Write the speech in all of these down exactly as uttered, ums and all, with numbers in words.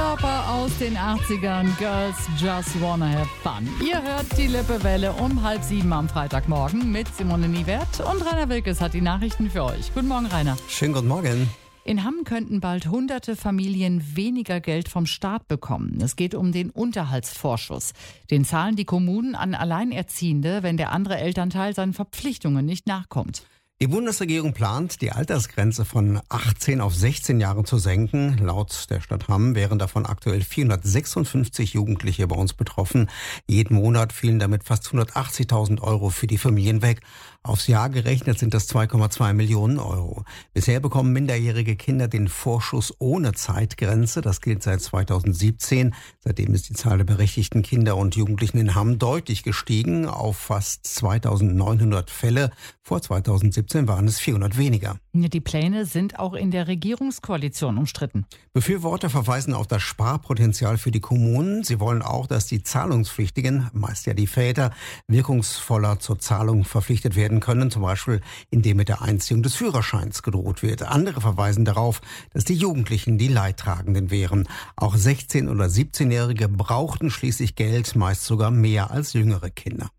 Hopper aus den achtzigern, Girls Just Wanna Have Fun. Ihr hört die Lippewelle um halb sieben am Freitagmorgen mit Simone Niewert und Rainer Wilkes hat die Nachrichten für euch. Guten Morgen, Rainer. Schönen guten Morgen. In Hamm könnten bald hunderte Familien weniger Geld vom Staat bekommen. Es geht um den Unterhaltsvorschuss. Den zahlen die Kommunen an Alleinerziehende, wenn der andere Elternteil seinen Verpflichtungen nicht nachkommt. Die Bundesregierung plant, die Altersgrenze von achtzehn auf sechzehn Jahre zu senken. Laut der Stadt Hamm wären davon aktuell vierhundertsechsundfünfzig Jugendliche bei uns betroffen. Jeden Monat fielen damit fast hundertachtzigtausend Euro für die Familien weg. Aufs Jahr gerechnet sind das zwei Komma zwei Millionen Euro. Bisher bekommen minderjährige Kinder den Vorschuss ohne Zeitgrenze. Das gilt seit zweitausendsiebzehn. Seitdem ist die Zahl der berechtigten Kinder und Jugendlichen in Hamm deutlich gestiegen auf fast zweitausendneunhundert Fälle. Vor zweitausendsiebzehn waren es vierhundert weniger. Die Pläne sind auch in der Regierungskoalition umstritten. Befürworter verweisen auf das Sparpotenzial für die Kommunen. Sie wollen auch, dass die Zahlungspflichtigen, meist ja die Väter, wirkungsvoller zur Zahlung verpflichtet werden können, zum Beispiel indem mit der Einziehung des Führerscheins gedroht wird. Andere verweisen darauf, dass die Jugendlichen die Leidtragenden wären. Auch sechzehn- oder siebzehnjährige brauchten schließlich Geld, meist sogar mehr als jüngere Kinder.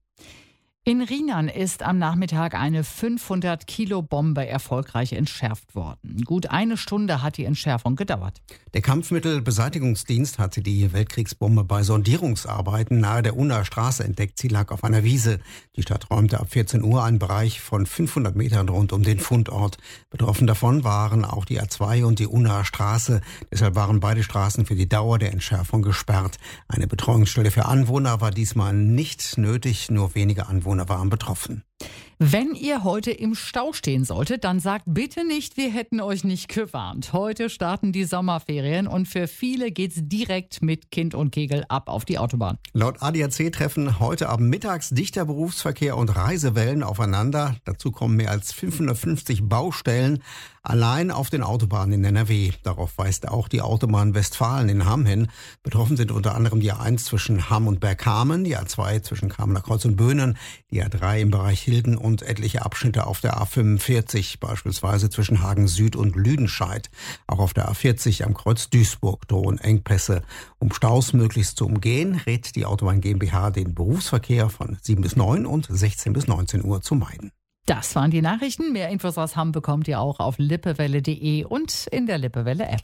In Rheinland ist am Nachmittag eine fünfhundert Kilo Bombe erfolgreich entschärft worden. Gut eine Stunde hat die Entschärfung gedauert. Der Kampfmittelbeseitigungsdienst hatte die Weltkriegsbombe bei Sondierungsarbeiten nahe der Unnaer Straße entdeckt. Sie lag auf einer Wiese. Die Stadt räumte ab vierzehn Uhr einen Bereich von fünfhundert Metern rund um den Fundort. Betroffen davon waren auch die A zwei und die Unnaer Straße. Deshalb waren beide Straßen für die Dauer der Entschärfung gesperrt. Eine Betreuungsstelle für Anwohner war diesmal nicht nötig, nur wenige Anwohner waren betroffen. Wenn ihr heute im Stau stehen solltet, dann sagt bitte nicht, wir hätten euch nicht gewarnt. Heute starten die Sommerferien und für viele geht's direkt mit Kind und Kegel ab auf die Autobahn. Laut A D A C treffen heute ab mittags dichter Berufsverkehr und Reisewellen aufeinander. Dazu kommen mehr als fünfhundertfünfzig Baustellen allein auf den Autobahnen in N R W. Darauf weist auch die Autobahn Westfalen in Hamm hin. Betroffen sind unter anderem die A eins zwischen Hamm und Bergkamen, die A zwei zwischen Kamener Kreuz und Böhnen, die A drei im Bereich Hilden und etliche Abschnitte auf der A fünfundvierzig, beispielsweise zwischen Hagen Süd und Lüdenscheid. Auch auf der A vierzig am Kreuz Duisburg drohen Engpässe. Um Staus möglichst zu umgehen, rät die Autobahn GmbH, den Berufsverkehr von sieben bis neun und sechzehn bis neunzehn Uhr zu meiden. Das waren die Nachrichten. Mehr Infos aus Hamm bekommt ihr auch auf lippewelle punkt de und in der Lippewelle-App.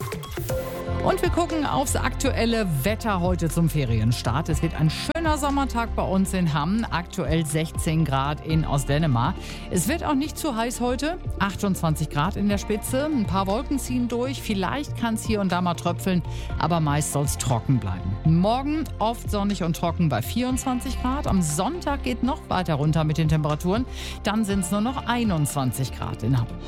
Und wir gucken aufs aktuelle Wetter heute zum Ferienstart. Es wird ein schöner Sommertag bei uns in Hamm. Aktuell sechzehn Grad in Ostdänemark. Es wird auch nicht zu heiß heute. achtundzwanzig Grad in der Spitze. Ein paar Wolken ziehen durch. Vielleicht kann es hier und da mal tröpfeln, aber meist soll es trocken bleiben. Morgen oft sonnig und trocken bei vierundzwanzig Grad. Am Sonntag geht noch weiter runter mit den Temperaturen. Dann sind es nur noch einundzwanzig Grad in Hamm.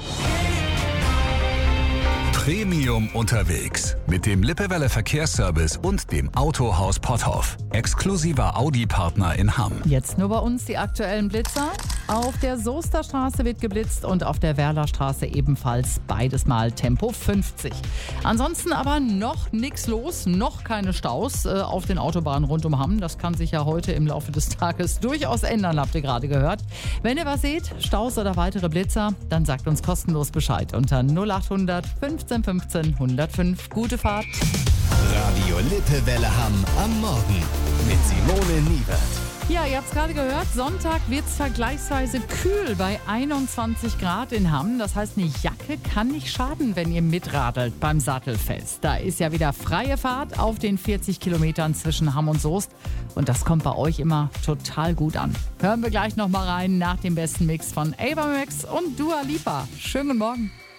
Premium unterwegs mit dem Lippewelle Verkehrsservice und dem Autohaus Potthoff. Exklusiver Audi-Partner in Hamm. Jetzt nur bei uns die aktuellen Blitzer. Auf der Soesterstraße wird geblitzt und auf der Werlerstraße ebenfalls beides mal Tempo fünfzig. Ansonsten aber noch nichts los, noch keine Staus äh, auf den Autobahnen rund um Hamm. Das kann sich ja heute im Laufe des Tages durchaus ändern, habt ihr gerade gehört. Wenn ihr was seht, Staus oder weitere Blitzer, dann sagt uns kostenlos Bescheid unter null achthundert fünfzehn fünfzehn hundertfünf. Gute Fahrt. Radio Lippewelle Hamm am Morgen mit Simone Niewert. Ja, ihr habt es gerade gehört, Sonntag wird es vergleichsweise kühl bei einundzwanzig Grad in Hamm. Das heißt, eine Jacke kann nicht schaden, wenn ihr mitradelt beim Sattelfest. Da ist ja wieder freie Fahrt auf den vierzig Kilometern zwischen Hamm und Soest. Und das kommt bei euch immer total gut an. Hören wir gleich noch mal rein nach dem besten Mix von Ava Max und Dua Lipa. Schönen guten Morgen.